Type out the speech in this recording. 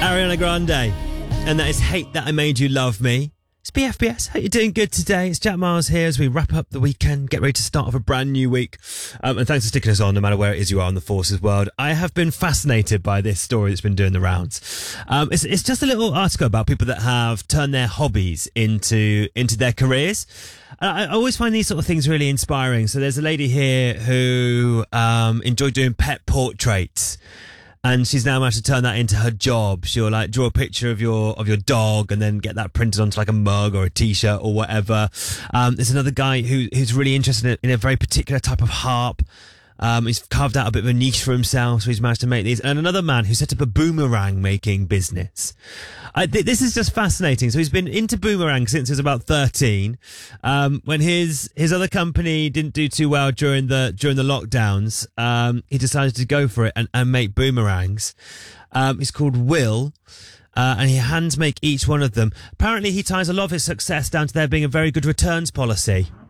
Ariana Grande. And that is Hate That I Made You Love Me. It's BFBS. Hope you're doing good today. It's Jack Miles here as we wrap up the weekend, get ready to start off a brand new week. And thanks for sticking us on, no matter where it is you are in the forces world. I have been fascinated by this story that's been doing the rounds. It's just a little article about people that have turned their hobbies into their careers. I always find these sort of things really inspiring. So there's a lady here who enjoyed doing pet portraits. And she's now managed to turn that into her job. She'll like draw a picture of your dog and then get that printed onto like a mug or a t-shirt or whatever. There's another guy who's really interested in a very particular type of harp. He's carved out a bit of a niche for himself, so he's managed to make these. And another man who set up a boomerang making business. This is just fascinating. So he's been into boomerang since he was about 13. When his other company didn't do too well during the lockdowns, he decided to go for it and make boomerangs. He's called Will. And he hands make each one of them. Apparently he ties a lot of his success down to there being a very good returns policy.